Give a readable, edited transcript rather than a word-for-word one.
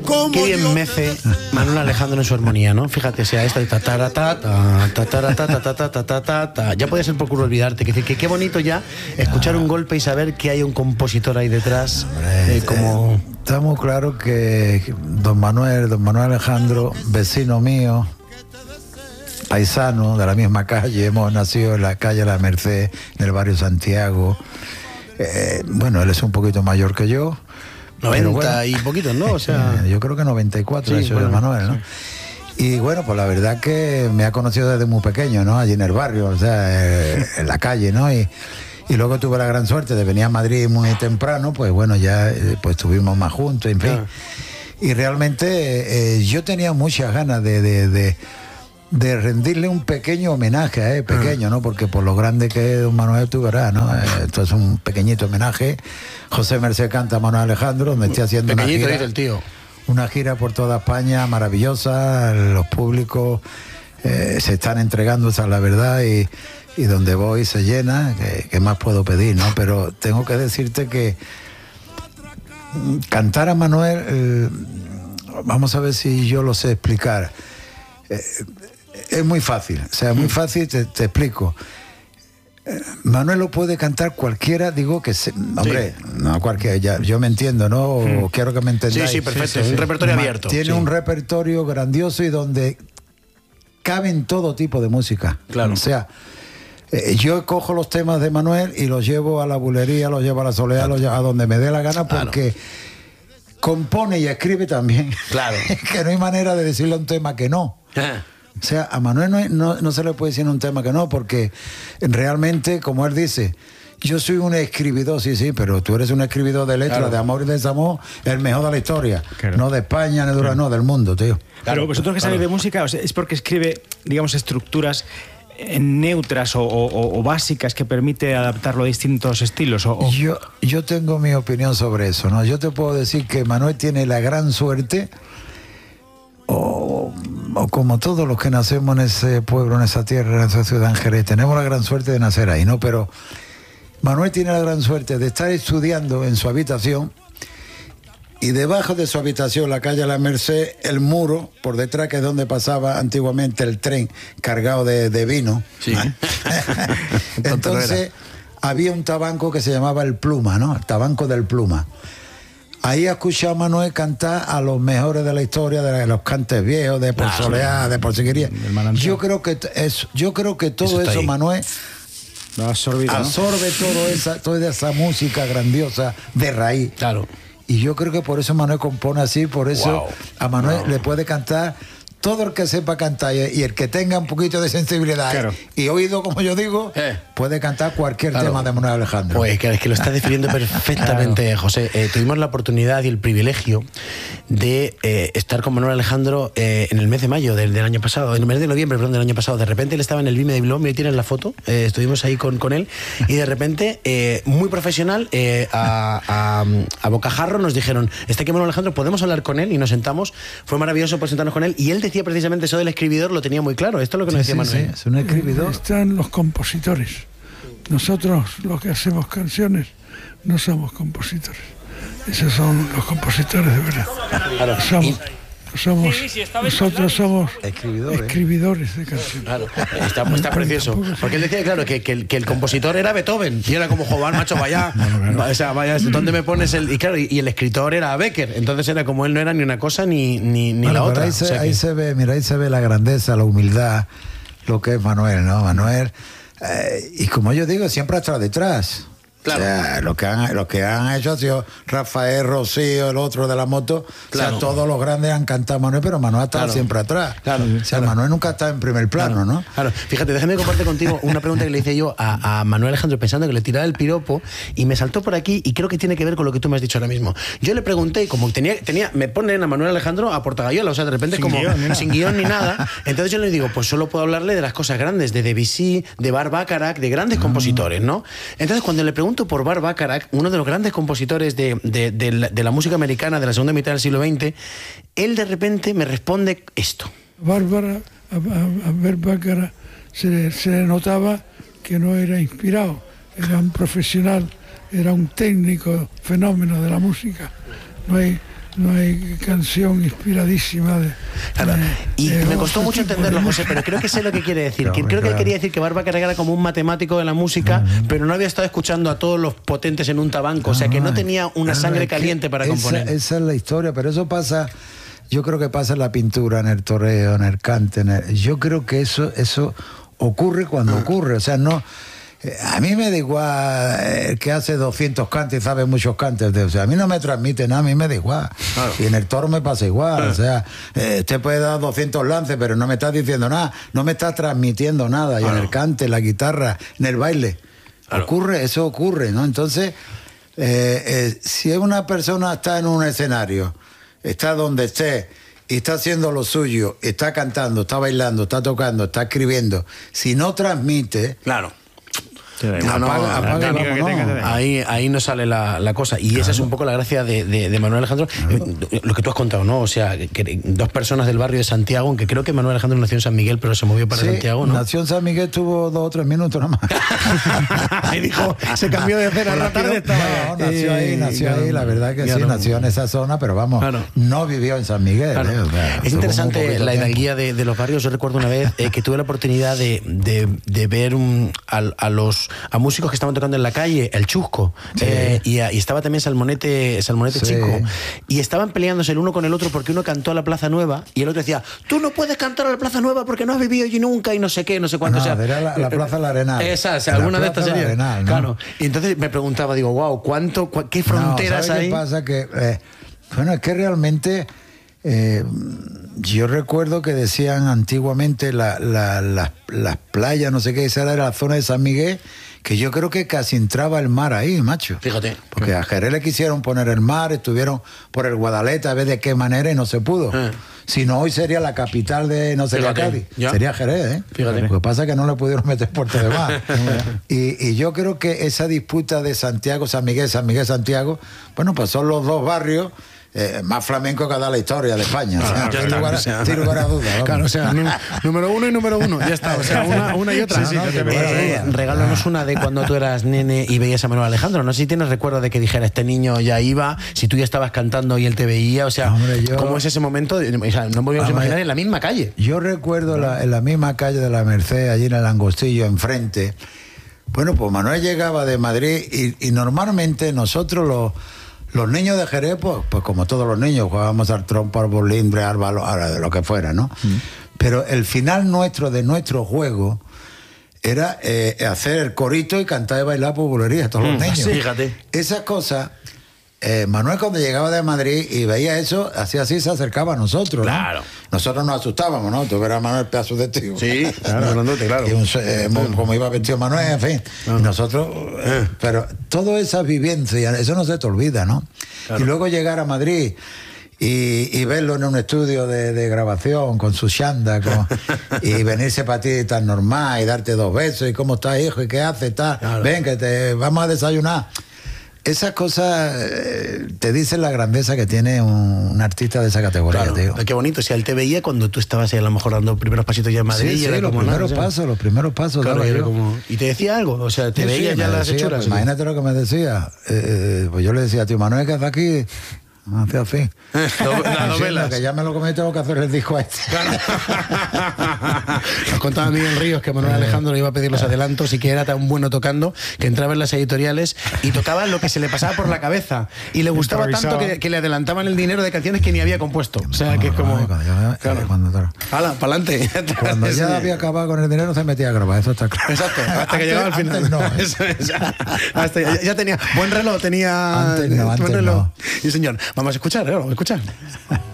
Qué bien mece Manuel Alejandro en su armonía, ¿no? Fíjate, sea esta de ta. Ya puede ser por culo olvidarte. Que qué bonito ya escuchar un golpe y saber que hay un compositor ahí detrás. Como... Está muy claro que don Manuel Alejandro, vecino mío, paisano de la misma calle, hemos nacido en la calle La Merced, en el barrio Santiago. Bueno, él es un poquito mayor que yo. 90 bueno, y poquitos, ¿no? O sea... yo creo que 94, sí, bueno, Manuel, ¿no? Sí. Y bueno, pues la verdad que me ha conocido desde muy pequeño, ¿no? Allí en el barrio, o sea, en la calle, ¿no? Y luego tuve la gran suerte de venir a Madrid muy temprano, pues bueno, ya pues estuvimos más juntos, en fin. Y realmente yo tenía muchas ganas de rendirle un pequeño homenaje a él, pequeño, ¿no? Porque por lo grande que es don Manuel, tú verás, ¿no? Esto es un pequeñito homenaje. José Merced canta a Manuel Alejandro, donde estoy haciendo pequeñito, dice el tío. Una gira por toda España maravillosa, los públicos se están entregando, esa es la verdad, y donde voy se llena, ¿qué más puedo pedir, no? Pero tengo que decirte que cantar a Manuel, vamos a ver si yo lo sé explicar. Es muy fácil, o sea, muy fácil, te explico. Manuel lo puede cantar cualquiera, digo que hombre, sí. No cualquiera, ya, yo me entiendo, ¿no? O quiero que me entendáis. Sí, perfecto, un repertorio abierto. Tiene un repertorio grandioso y donde caben todo tipo de música. Claro. O sea, yo cojo los temas de Manuel y los llevo a la bulería, los llevo a la soledad, los llevo a donde me dé la gana, porque compone y escribe también. Claro. Que no hay manera de decirle a un tema que no. O sea, a Manuel no se le puede decir un tema que no, porque realmente, como él dice, yo soy un escribidor, sí, pero tú eres un escribidor de letras, claro, de amor y desamor, el mejor de la historia, claro. No de España, ni de no, del mundo, tío. Claro, vosotros que sabéis de música, o sea, es porque escribe, digamos, estructuras neutras o básicas que permite adaptarlo a distintos estilos. Yo tengo mi opinión sobre eso, ¿no? Yo te puedo decir que Manuel tiene la gran suerte, o como todos los que nacemos en ese pueblo, en esa tierra, en esa ciudad, en Jerez, tenemos la gran suerte de nacer ahí, ¿no? Pero Manuel tiene la gran suerte de estar estudiando en su habitación y debajo de su habitación, la calle La Merced, el muro, por detrás, que es donde pasaba antiguamente el tren cargado de vino. Sí. Entonces, había un tabanco que se llamaba El Pluma, ¿no? El tabanco del Pluma. Ahí he escuchado a Manuel cantar a los mejores de la historia, de los cantes viejos, de Por Soleá, de Por Seguiría. Yo creo que todo eso, Manuel, absorbe, ¿no? toda esa música grandiosa de raíz. Claro. Y yo creo que por eso Manuel compone así, por eso a Manuel le puede cantar todo el que sepa cantar y el que tenga un poquito de sensibilidad, claro, y oído, como yo digo, puede cantar cualquier tema de Manuel Alejandro. Pues claro, es que lo está definiendo perfectamente, claro. José. Tuvimos la oportunidad y el privilegio de estar con Manuel Alejandro en el mes de mayo del año pasado, en el mes de noviembre, perdón, del año pasado. De repente él estaba en el Vime de Bilbao, me tienes la foto, estuvimos ahí con él, y de repente, muy profesional, a bocajarro nos dijeron, está aquí Manuel Alejandro, ¿podemos hablar con él? Y nos sentamos, fue maravilloso por sentarnos con él, y él decía precisamente eso del escribidor, lo tenía muy claro. Esto es lo que nos decía Manuel. Sí, es un escribidor. Están los compositores. Nosotros, los que hacemos canciones, no somos compositores. Esos son los compositores de verdad. Claro. Nosotros somos escribidores de canciones. Claro, está precioso. Porque él decía, claro, que el compositor era Beethoven. Y era como, joder, macho, vaya. O sea, vaya, ¿dónde me pones el...? Y claro, y el escritor era Becker. Entonces era como él no era ni una cosa ni la otra. Ahí se ve la grandeza, la humildad, lo que es Manuel, ¿no? Manuel, y como yo digo, siempre ha estado detrás. Claro. O sea, lo que han hecho ha sido Rafael, Rocío, el otro de la moto. Claro. O sea, todos los grandes han cantado a Manuel, pero Manuel ha estado siempre atrás. Claro. O sea, Manuel nunca ha estado en primer plano, ¿no? Claro. Fíjate, déjame compartir contigo una pregunta que le hice yo a Manuel Alejandro pensando que le tiraba el piropo y me saltó por aquí y creo que tiene que ver con lo que tú me has dicho ahora mismo. Yo le pregunté, como me ponen a Manuel Alejandro a Portagayola, o sea, de repente sin guión ni nada. Entonces yo le digo, pues solo puedo hablarle de las cosas grandes, de Debussy, de Bart Bacharach, de grandes compositores, ¿no? Entonces cuando le pregunto por Bart Bacharach, uno de los grandes compositores de la música americana de la segunda mitad del siglo XX, él de repente me responde esto. A Bart Bacharach se le notaba que no era inspirado, era un profesional, era un técnico fenómeno de la música. no hay canción inspiradísima de... Claro. Y me costó otro mucho tipo entenderlo, de José, música. pero creo que sé lo que quiere decir. Claro, Creo que él claro. quería decir que Barba Carrera era como un matemático de la música, pero no había estado escuchando a todos los potentes en un tabanco, o sea que no tenía una sangre es que caliente para componer. Esa es la historia, pero eso pasa, yo creo que pasa en la pintura, en el toreo, en el cante. Yo creo que eso ocurre cuando ocurre, o sea, no... A mí me da igual el que hace 200 cantes y sabe muchos cantes. O sea, a mí no me transmite nada, a mí me da igual. Claro. Y en el toro me pasa igual. O sea, usted puede dar 200 lances, pero no me está diciendo nada, no me está transmitiendo nada. Y en el cante, en la guitarra, en el baile, eso ocurre, ¿no? Entonces, si una persona está en un escenario, está donde esté, y está haciendo lo suyo, está cantando, está bailando, está tocando, está escribiendo, si no transmite... Claro. Apaga, ahí no sale la cosa. Y esa es un poco la gracia de Manuel Alejandro. Lo que tú has contado, ¿no? O sea, que dos personas del barrio de Santiago, aunque creo que Manuel Alejandro nació en San Miguel, pero se movió para Santiago, ¿no? Nació en San Miguel, tuvo 2 o 3 minutos nada más. Ahí dijo, se cambió de cena rápido. Nació ahí, la verdad que sí, nació en esa zona, pero vamos, no vivió en San Miguel. O sea, es interesante la hidalguía de los barrios. Yo recuerdo una vez que tuve la oportunidad de ver a músicos que estaban tocando en la calle, el Chusco, y estaba también Salmonete Chico, y estaban peleándose el uno con el otro porque uno cantó a la Plaza Nueva y el otro decía, tú no puedes cantar a la Plaza Nueva porque no has vivido allí nunca y no sé qué, no sé cuánto. No, o sea, era la Plaza del Arenal. Esa, o sea, alguna de estas sería. Arenal, ¿no? Claro. Y entonces me preguntaba, digo, wow, ¿qué fronteras ¿sabes hay? qué pasa? Que, bueno, es que realmente... yo recuerdo que decían antiguamente las playas, no sé qué, esa era la zona de San Miguel, que yo creo que casi entraba el mar ahí, macho. Fíjate. Porque a Jerez le quisieron poner el mar, estuvieron por el Guadalete a ver de qué manera y no se pudo. Si no, hoy sería la capital de, no sería Cádiz, sería Jerez, ¿eh? Fíjate. Lo que pasa es que no le pudieron meter puerto de mar. y yo creo que esa disputa de Santiago, San Miguel, Santiago, bueno, pues son los dos barrios más flamenco que da la historia de España. Sin lugar a dudas. Claro, o sea, número uno y número uno, ya está. O sea, una y otra. Regálanos una de cuando tú eras nene y veías a Manuel Alejandro. No sé si tienes recuerdo de que dijera, este niño ya iba, si tú ya estabas cantando y él te veía, o sea, ¿cómo es ese momento? O sea, no podíamos imaginar en la misma calle. Yo recuerdo en la misma calle de la Merced, allí en el Angostillo, enfrente. Bueno, pues Manuel llegaba de Madrid y normalmente nosotros los niños de Jerez, pues como todos los niños, jugábamos al trompo, al bolimbre, al balón, a lo que fuera, ¿no? Pero el final de nuestro juego era hacer el corito y cantar y bailar por bulería todos los niños. Fíjate. Esas cosas, Manuel cuando llegaba de Madrid y veía eso, hacía así, se acercaba a nosotros, ¿no? Claro. Nosotros nos asustábamos, ¿no? Tú verás a Manuel pedazo de tío. Sí, claro. Y como iba vestido Manuel, en fin. Y nosotros, pero toda esa vivencia, eso no se te olvida, ¿no? Claro. Y luego llegar a Madrid y verlo en un estudio de grabación con su chanda y venirse para ti tan normal y darte 2 besos y cómo estás, hijo, y qué haces, tal. Claro. Ven, que te vamos a desayunar. Esas cosas te dicen la grandeza que tiene un artista de esa categoría, claro, tío. Qué bonito. O sea, él te veía cuando tú estabas ahí a lo mejor dando primeros pasitos ya en Madrid. Sí, los primeros pasos. Claro, ¿y te decía algo? O sea, ¿te veía ya las hechuras? Pues, imagínate lo que me decía. Pues yo le decía, tío Manuel, que está aquí... Hacía así. Que ya me lo comí, tengo que hacer el disco a este. Claro. Nos contaba Miguel Ríos que Manuel Alejandro le iba a pedir los adelantos y que era tan bueno tocando que entraba en las editoriales y tocaba lo que se le pasaba por la cabeza. Y le gustaba tanto que le adelantaban el dinero de canciones que ni había compuesto. O sea, que es como... ¡Hala, pa'lante! Cuando ya había acabado con el dinero se metía a grabar, eso está claro. Exacto, hasta que llegaba al final. No. Ya tenía... Buen reloj tenía... Antes no. Y señor... Vamos a escuchar, vamos a escuchar.